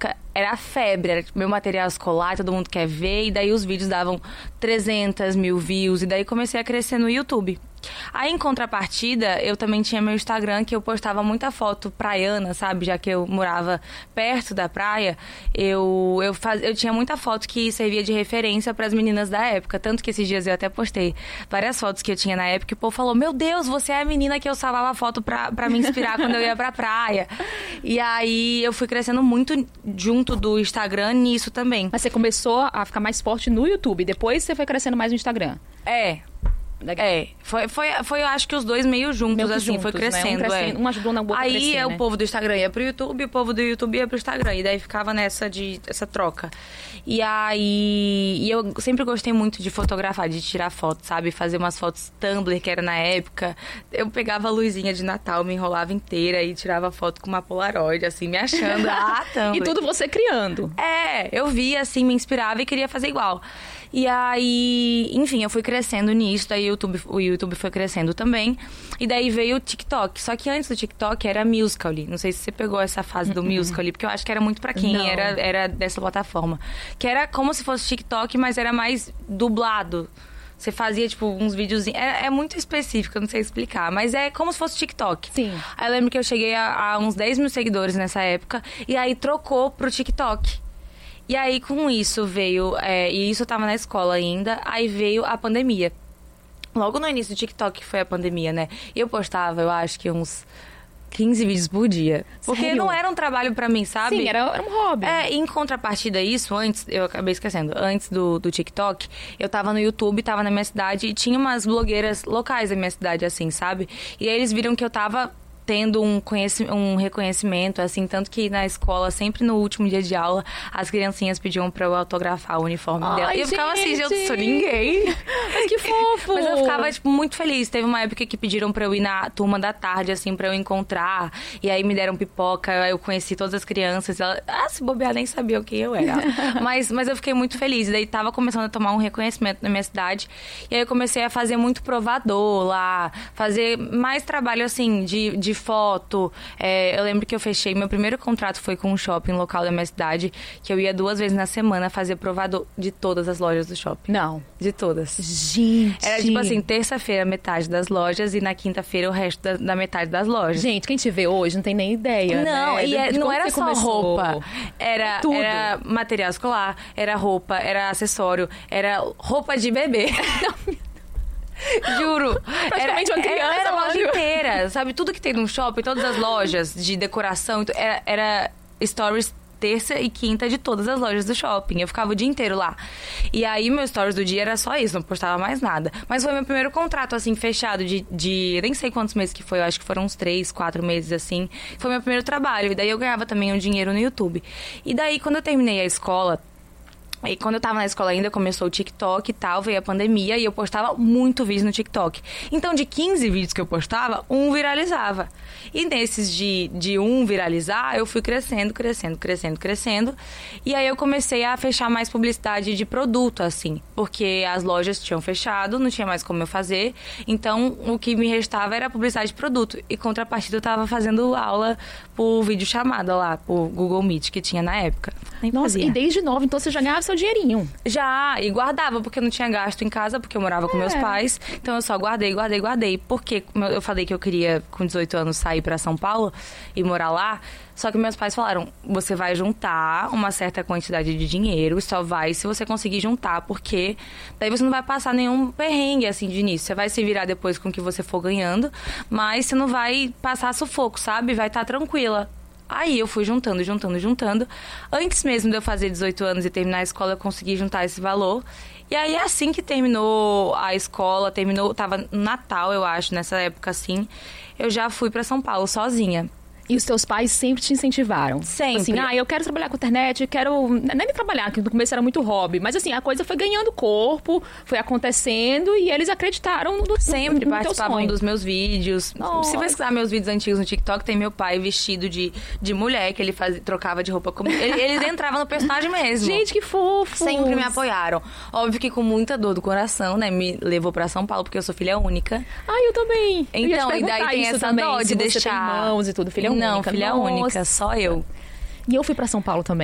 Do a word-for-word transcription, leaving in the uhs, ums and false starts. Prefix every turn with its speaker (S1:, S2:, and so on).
S1: época era a febre, era tipo, meu material escolar, todo mundo quer ver, e daí os vídeos davam trezentos mil views, e daí comecei a crescer no YouTube. Aí, em contrapartida, eu também tinha meu Instagram, que eu postava muita foto praiana, sabe? Já que eu morava perto da praia, eu, eu, faz, eu tinha muita foto que servia de referência para as meninas da época. Tanto que esses dias eu até postei várias fotos que eu tinha na época, e o povo falou, meu Deus, você é a menina que eu salvava foto pra, pra me inspirar quando eu ia pra praia. E aí, eu fui crescendo muito junto do Instagram nisso também.
S2: Mas você começou a ficar mais forte no YouTube, depois você foi crescendo mais no Instagram.
S1: É... É, foi, foi, foi eu acho que os dois meio juntos, meio assim, juntos, foi crescendo, né? um, crescendo
S2: é. um ajudou na boca
S1: Aí
S2: crescer,
S1: é,
S2: né?
S1: O povo do Instagram ia pro YouTube, o povo do YouTube ia pro Instagram, e daí ficava nessa de, essa troca. E aí, e eu sempre gostei muito de fotografar, de tirar fotos, sabe? Fazer umas fotos Tumblr, que era na época. Eu pegava a luzinha de Natal, me enrolava inteira e tirava foto com uma Polaroid, assim, me achando, ah, Tumblr.
S2: E tudo você criando.
S1: É, eu via, assim, me inspirava e queria fazer igual. E aí, enfim, eu fui crescendo nisso, daí o YouTube, o YouTube foi crescendo também. E daí veio o TikTok. Só que antes do TikTok era Musical.ly. Não sei se você pegou essa fase do Musical.ly, porque eu acho que era muito pra quem era, era dessa plataforma. Que era como se fosse TikTok, mas era mais dublado. Você fazia, tipo, uns videozinhos... É, é muito específico, eu não sei explicar. Mas é como se fosse TikTok.
S2: Sim.
S1: Aí eu lembro que eu cheguei a, a uns dez mil seguidores nessa época. E aí trocou pro TikTok. E aí, com isso, veio... É, e isso eu tava na escola ainda. Aí veio a pandemia. Logo no início do TikTok foi a pandemia, né? E eu postava, eu acho que uns quinze vídeos por dia. Porque
S2: Sério?
S1: não era um trabalho pra mim, sabe?
S2: Sim, era, era um hobby.
S1: É, em contrapartida a isso, antes... Eu acabei esquecendo. Antes do, do TikTok, eu tava no YouTube, tava na minha cidade. E tinha umas blogueiras locais da minha cidade, assim, sabe? E aí eles viram que eu tava... tendo um, um reconhecimento, assim, tanto que na escola, sempre no último dia de aula, as criancinhas pediam pra eu autografar o uniforme
S2: Ai,
S1: dela. E eu
S2: gente.
S1: ficava assim, eu não sou ninguém.
S2: Mas que fofo!
S1: Mas eu ficava, tipo, muito feliz. Teve uma época que pediram pra eu ir na turma da tarde, assim, pra eu encontrar. E aí me deram pipoca, eu conheci todas as crianças. Ela, ah, se bobear, nem sabia quem eu era. mas, mas eu fiquei muito feliz. E daí tava começando a tomar um reconhecimento na minha cidade. E aí eu comecei a fazer muito provador lá, fazer mais trabalho, assim, de, de foto. É, eu lembro que eu fechei, meu primeiro contrato foi com um shopping local da minha cidade, que eu ia duas vezes na semana fazer provador de todas as lojas do shopping.
S2: Não.
S1: De todas.
S2: Gente.
S1: Era tipo assim, terça-feira metade das lojas e na quinta-feira o resto da, da metade das lojas.
S2: Gente, quem te vê hoje não tem nem ideia,
S1: Não,
S2: né?
S1: e é, não era só
S2: começou.
S1: roupa. Era,
S2: Tudo.
S1: era material escolar, era roupa, era acessório, era roupa de bebê. Juro.
S2: Praticamente
S1: era,
S2: uma criança,
S1: Era, era a loja
S2: mano.
S1: inteira, sabe? Tudo que tem no shopping, todas as lojas de decoração, era, era stories terça e quinta de todas as lojas do shopping. Eu ficava o dia inteiro lá. E aí, meus stories do dia era só isso, não postava mais nada. Mas foi meu primeiro contrato, assim, fechado de... de nem sei quantos meses que foi, eu acho que foram uns três, quatro meses, assim. Foi meu primeiro trabalho. E daí eu ganhava também um dinheiro no YouTube. E daí, quando eu terminei a escola... E quando eu tava na escola ainda, começou o TikTok e tal, veio a pandemia e eu postava muito vídeo no TikTok. Então, de quinze vídeos que eu postava, um viralizava. E nesses de, de um viralizar, eu fui crescendo, crescendo, crescendo, crescendo. E aí eu comecei a fechar mais publicidade de produto, assim. Porque as lojas tinham fechado, não tinha mais como eu fazer. Então, o que me restava era publicidade de produto. E contrapartida, eu tava fazendo aula por videochamada lá, por Google Meet, que tinha na época. Nem
S2: Nossa,
S1: fazia.
S2: e desde nova, então você já ganhava seu dinheirinho.
S1: Já, e guardava, porque eu não tinha gasto em casa, porque eu morava com
S2: É.
S1: meus pais. Então eu só guardei, guardei, guardei. Porque eu falei que eu queria, com dezoito anos, sair pra São Paulo e morar lá. Só que meus pais falaram, você vai juntar uma certa quantidade de dinheiro, só vai se você conseguir juntar, porque daí você não vai passar nenhum perrengue, assim, de início. Você vai se virar depois com o que você for ganhando, mas você não vai passar sufoco, sabe? Vai estar tranquila. Aí eu fui juntando, juntando, juntando. Antes mesmo de eu fazer dezoito anos e terminar a escola, eu consegui juntar esse valor. E aí, assim que terminou a escola, terminou, tava no Natal, eu acho, nessa época assim, eu já fui pra São Paulo sozinha.
S2: E os teus pais sempre te incentivaram?
S1: Sempre.
S2: Assim, ah, eu quero trabalhar com internet, quero... Nem trabalhar, que no começo era muito hobby. Mas assim, a coisa foi ganhando corpo, foi acontecendo e eles acreditaram no,
S1: Sempre
S2: no, no
S1: participavam
S2: teu sonho.
S1: dos meus vídeos.
S2: Nossa.
S1: Se pesquisar meus vídeos antigos no TikTok, tem meu pai vestido de, de mulher, que ele faz, trocava de roupa comigo. Ele- Eles entravam no personagem mesmo.
S2: Gente, que fofo!
S1: Sempre me apoiaram. Óbvio que com muita dor do coração, né? Me levou pra São Paulo, porque eu sou filha única.
S2: Ah, eu também. Eu ia te
S1: Então, e daí
S2: perguntar
S1: tem
S2: isso
S1: essa
S2: também,
S1: dó de
S2: se você
S1: deixar...
S2: tem irmãos e tudo, filha única.
S1: Não, filha
S2: Nossa.
S1: única, só eu.
S2: E eu fui pra São Paulo também.